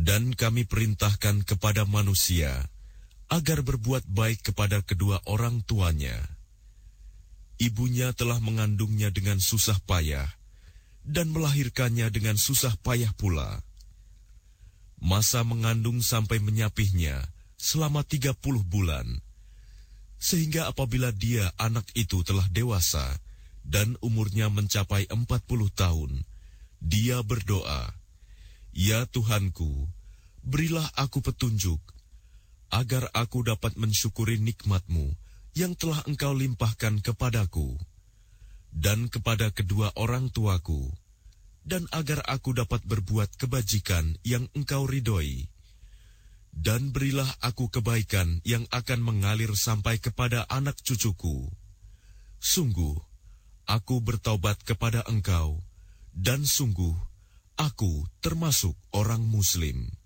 Dan kami perintahkan kepada manusia agar berbuat baik kepada kedua orang tuanya. Ibunya telah mengandungnya dengan susah payah dan melahirkannya dengan susah payah pula. Masa mengandung sampai menyapihnya selama 30 bulan, sehingga apabila dia anak itu telah dewasa dan umurnya mencapai 40 tahun, dia berdoa, "Ya Tuhanku, berilah aku petunjuk, agar aku dapat mensyukuri nikmat-Mu yang telah Engkau limpahkan kepadaku, dan kepada kedua orang tuaku, dan agar aku dapat berbuat kebajikan yang Engkau ridhoi. Dan berilah aku kebaikan yang akan mengalir sampai kepada anak cucuku. Sungguh, aku bertaubat kepada Engkau, dan sungguh, aku termasuk orang Muslim."